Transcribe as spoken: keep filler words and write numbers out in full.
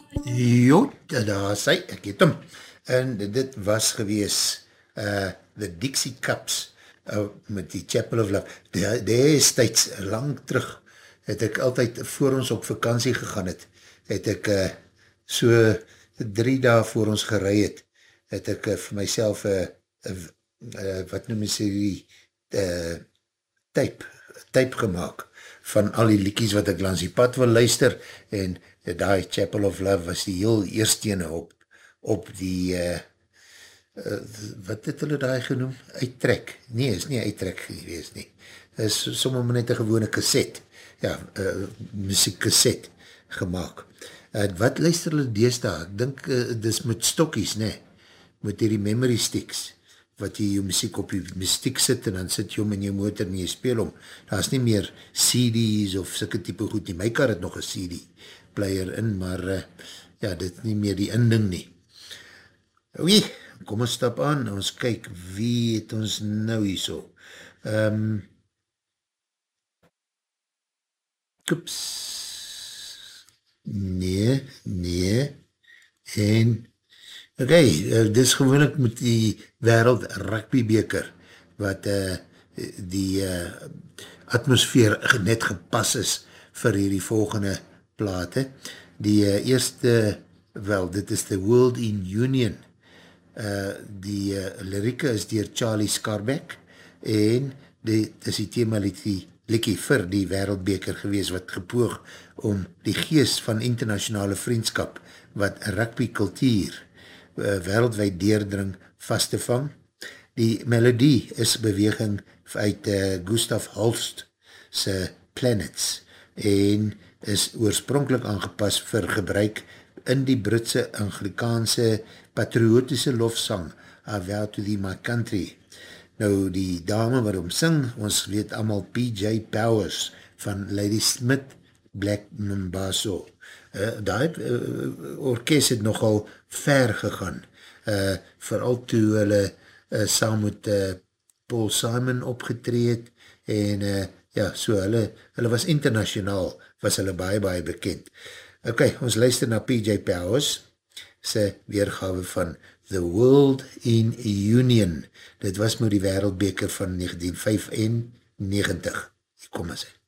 Jo, daar sy, ek het hom. En dit was gewees uh, The Dixie Cups uh, met die Chapel of Love. Destijds, lang terug, het ek altyd, voor ons op vakansie gegaan het, het ek uh, so drie dae voor ons gerei het, het ek uh, vir myself uh, uh, uh, wat noem jy sê die uh, type, type gemaakt van al die liekies wat ek langs die pad wil luister, en die Chapel of Love was die heel eerste ene op, op die, uh, uh, wat het hulle daai genoem? Uittrek. Nee, is nie uittrek gewees nie. Is sommer maar net een gewone cassette, ja, uh, muziekcassette gemaakt. Uh, wat luister hulle deesdae? Ek dink, uh, dis met stokkies, nee, met die memory sticks, wat jy jou muziek op die muziek sit, en dan sit jy om in jou motor en jy speel om. Daar is nie meer C D's of sikke type goed nie. My kar het nog een C D player in, maar uh, ja, dit nie meer die inding nie. Oei, kom ons stap aan, ons kyk, wie het ons nou hier so? Um, Oeps. Nee, nee, en ok, uh, dis gewoonlik met die wereld rugbybeker, wat uh, die uh, atmosfeer net gepas is vir hierdie volgende plate. Die uh, eerste, wel, dit is The World in Union. Uh, die uh, lirieke is dier Charlie Scarbeck, en dit is die thema die likkie vir die wereldbeker gewees, wat gepoog om die geest van internationale vriendskap, wat rugby kultuur uh, wereldwijd deurdring vast te vang. Die melodie is beweging uit uh, Gustav Holst se Planets, en is oorspronkelijk aangepas vir gebruik in die Britse Anglikaanse patriotische lofsang I Vow to Thee My Country. Nou die dame wat om sing, ons weet allemaal P J Powers van Lady Smith Black Mambazo. Uh, die uh, orkest het nogal ver gegaan, uh, vooral toe hulle uh, saam met uh, Paul Simon opgetreed, en uh, ja, so hulle, hulle was internationaal, was hulle baie, baie bekend. Ok, ons luister na P J Powers, sy weergawe van The World in Union. Dit was maar die wereldbeker van negentien vyfennegentig. Hier kom maar sy.